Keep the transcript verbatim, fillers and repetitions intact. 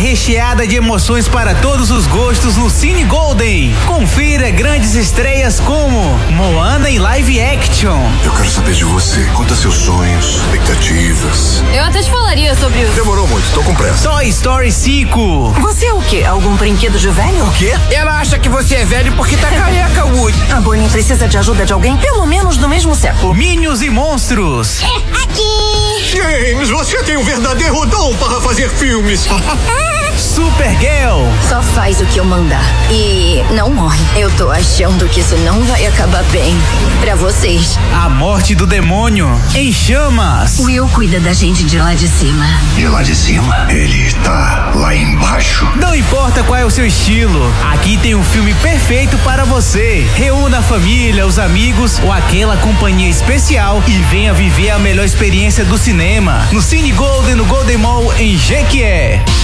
recheada de emoções para todos os gostos no Cine Golden. Confira grandes estreias como Moana em live action. Eu quero saber de você. Conta seus sonhos, expectativas. Eu até te falaria sobre isso. Demorou muito, tô com pressa. Toy Story cinco. Você é o quê? Algum brinquedo de velho? O quê? Ela acha que você é velho porque tá careca, Woody. A Bonnie precisa de ajuda de alguém, pelo menos do mesmo século. Minions e Monstros. Aqui! James, você tem um verdadeiro dom para fazer filmes. Supergirl. Só faz o que eu mandar e não morre. Eu tô achando que isso não vai acabar bem pra vocês. A morte do demônio. Em Chamas. Will cuida da gente de lá de cima. De lá de cima? Ele tá lá embaixo. Não importa qual é o seu estilo, aqui tem um filme perfeito para você. Reúna a família, os amigos ou aquela companhia especial e venha viver a melhor experiência do cinema no Cine Golden, no Golden Mall, em Jequié.